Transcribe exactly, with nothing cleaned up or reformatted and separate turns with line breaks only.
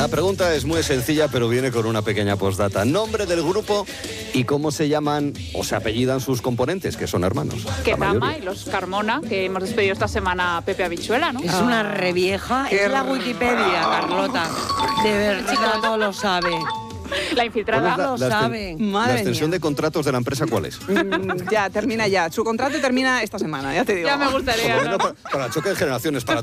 La pregunta es muy sencilla, pero viene con una pequeña postdata. Nombre del grupo y cómo se llaman o se apellidan sus componentes, que son hermanos.
Kezama y los Carmona, que hemos despedido esta semana a Pepe Habichuela, ¿no?
Es una revieja, es la Wikipedia, Carlota. De verdad no lo sabe.
La infiltrada
La,
lo
la,
sabe.
la
Madre
extensión
mía.
de contratos de la empresa, ¿cuál es?
Mm, ya, termina ya. Su contrato termina esta semana, ya te digo.
ya me gustaría,
Bueno,
¿no?
para, para choque de generaciones, para